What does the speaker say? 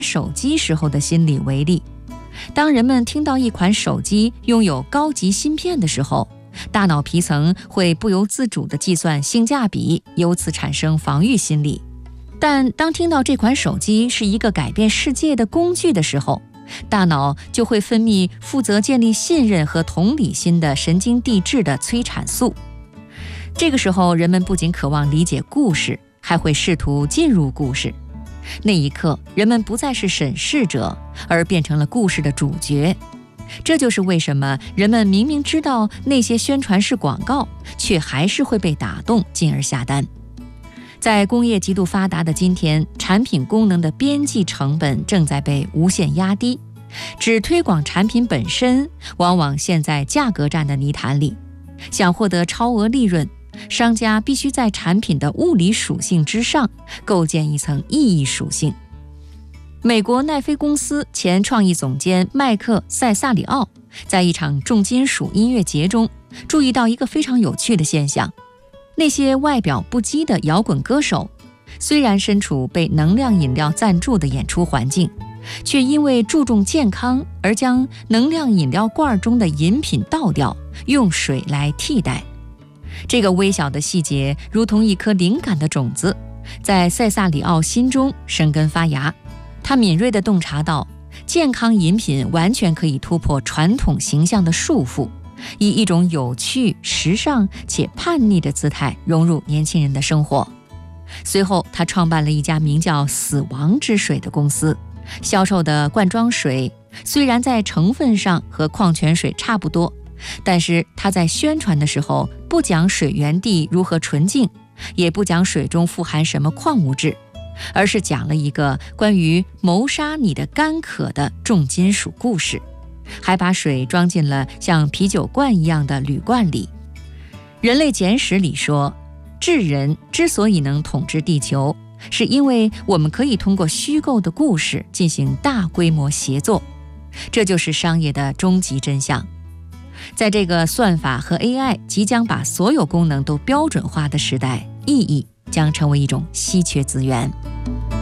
手机时候的心理为例。当人们听到一款手机拥有高级芯片的时候，大脑皮层会不由自主地计算性价比，由此产生防御心理。但当听到这款手机是一个改变世界的工具的时候，大脑就会分泌负责建立信任和同理心的神经递质的催产素。这个时候，人们不仅渴望理解故事，还会试图进入故事。那一刻，人们不再是审视者，而变成了故事的主角。这就是为什么人们明明知道那些宣传是广告，却还是会被打动，进而下单。在工业极度发达的今天，产品功能的边际成本正在被无限压低，只推广产品本身，往往陷在价格战的泥潭里。想获得超额利润，商家必须在产品的物理属性之上构建一层意义属性。美国奈飞公司前创意总监麦克·塞萨里奥在一场重金属音乐节中注意到一个非常有趣的现象：那些外表不羁的摇滚歌手，虽然身处被能量饮料赞助的演出环境，却因为注重健康而将能量饮料罐中的饮品倒掉，用水来替代。这个微小的细节如同一颗灵感的种子，在塞萨里奥心中生根发芽。他敏锐地洞察到，健康饮品完全可以突破传统形象的束缚，以一种有趣、时尚且叛逆的姿态融入年轻人的生活。随后，他创办了一家名叫“死亡之水”的公司，销售的罐装水虽然在成分上和矿泉水差不多，但是他在宣传的时候不讲水源地如何纯净，也不讲水中富含什么矿物质，而是讲了一个关于谋杀你的干渴的重金属故事，还把水装进了像啤酒罐一样的铝罐里。人类简史里说，智人之所以能统治地球，是因为我们可以通过虚构的故事进行大规模协作。这就是商业的终极真相。在这个算法和 AI 即将把所有功能都标准化的时代，意义将成为一种稀缺资源。